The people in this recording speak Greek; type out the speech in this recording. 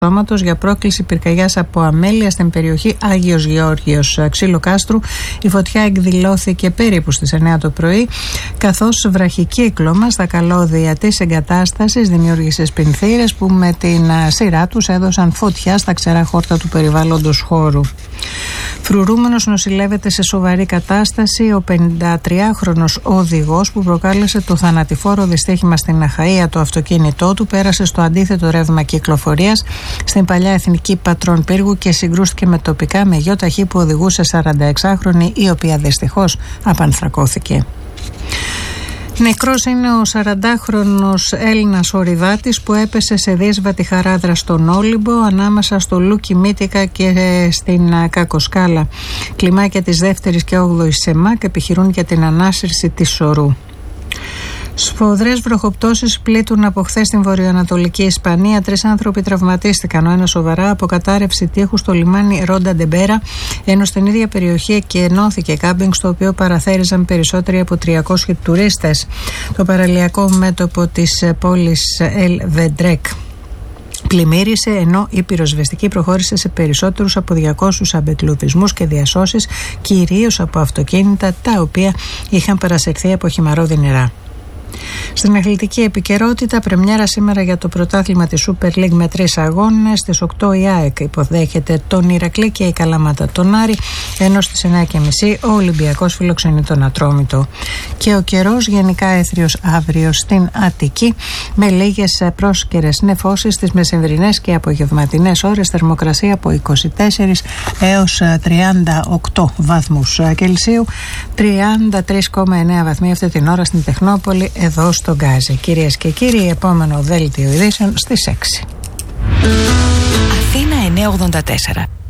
σώματος για πρόκληση πυρκαγιάς από αμέλεια στην περιοχή Άγιος Γεώργιος Ξυλοκάστρου. Η φωτιά εκδηλώθηκε περίπου στις 9 το πρωί, καθώς βραχικύκλωμα στα καλώδια της εγκατάστασης δημιούργησε σπινθήρες που με την σειρά τους έδωσαν φωτιά στα ξερά χόρτα του περιβάλλοντος χώρου. Φρουρούμενος νοσηλεύεται σε σοβαρή κατάσταση ο 53χρονος οδηγός που προκάλεσε το θανατηφόρο δυστύχημα στην Αχαΐα. Το αυτοκίνητό του πέρασε στο αντίθετο ρεύμα κυκλοφορίας στην παλιά εθνική Πατρών Πύργου και συγκρούστηκε με τοπικά με γιοταχή που οδηγούσε 46χρονη, η οποία δυστυχώς απανθρακώθηκε. Νεκρός είναι ο 40χρονος Έλληνας ορειβάτης που έπεσε σε δύσβατη χαράδρα στον Όλυμπο ανάμεσα στο Λούκι Μύτικα και στην Κακοσκάλα. Κλιμάκια της 2ης και 8ης ΣΕΜΑΚ επιχειρούν για την ανάσυρση της σωρού. Σφοδρές βροχοπτώσεις πλήττουν από χθες στην βορειοανατολική Ισπανία. 3 άνθρωποι τραυματίστηκαν, ο ένας σοβαρά από κατάρρευση τείχου στο λιμάνι Ρόντα Ντεμπέρα, ενώ στην ίδια περιοχή εκενώθηκε κάμπινγκ στο οποίο παραθέριζαν περισσότεροι από 300 τουρίστες. Το παραλιακό μέτωπο της πόλης Ελ Βεντρέκ πλημμύρισε, ενώ η πυροσβεστική προχώρησε σε περισσότερους από 200 αμπετλουτισμούς και διασώσεις, κυρίως από αυτοκίνητα τα οποία είχαν παρασυρθεί από χυμαρώδη νερά. Στην αθλητική επικαιρότητα, πρεμιέρα σήμερα για το πρωτάθλημα της Super League με 3 αγώνες. Στις 8 η ΑΕΚ υποδέχεται τον Ηρακλή και η Καλαμάτα τον Άρη, ενώ στις 9.30 ο Ολυμπιακός φιλοξενεί τον Ατρόμητο. Και ο καιρός γενικά έθριος αύριο στην Αττική, με λίγες πρόσκαιρες νεφώσεις στις μεσημβρινές και απογευματινές ώρες, θερμοκρασία από 24 έως 38 βαθμούς Κελσίου, 33,9 βαθμοί αυτή την ώρα στην Τεχνόπολη, εδώ στον Γκάζι. Κυρίες και κύριοι, επόμενο δέλτιο ειδήσεων στις 6. Αθήνα 984.